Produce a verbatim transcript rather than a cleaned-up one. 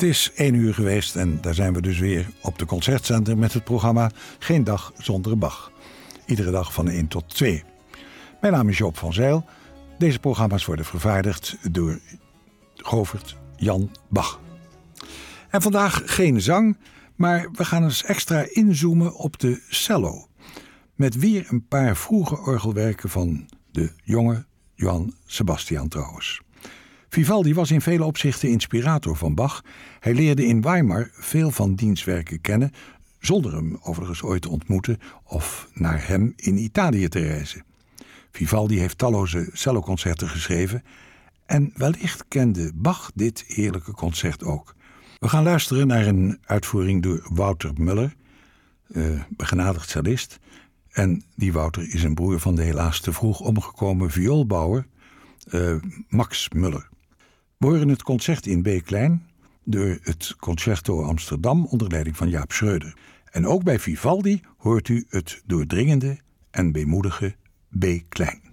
Het is één uur geweest en daar zijn we dus weer op de Concertzender met het programma Geen Dag Zonder Bach. Iedere dag van één tot twee. Mijn naam is Joop van Zijl. Deze programma's worden vervaardigd door Govert Jan Bach. En vandaag geen zang, maar we gaan eens extra inzoomen op de cello. Met weer een paar vroege orgelwerken van de jonge Johann Sebastian trouwens. Vivaldi was in vele opzichten inspirator van Bach. Hij leerde in Weimar veel van diens werken kennen, zonder hem overigens ooit te ontmoeten of naar hem in Italië te reizen. Vivaldi heeft talloze celloconcerten geschreven en wellicht kende Bach dit heerlijke concert ook. We gaan luisteren naar een uitvoering door Wouter Müller, uh, begenadigd cellist. En die Wouter is een broer van de helaas te vroeg omgekomen vioolbouwer uh, Max Müller. We horen het concert in B klein door het Concerto Amsterdam onder leiding van Jaap Schreuder. En ook bij Vivaldi hoort u het doordringende en weemoedige B klein.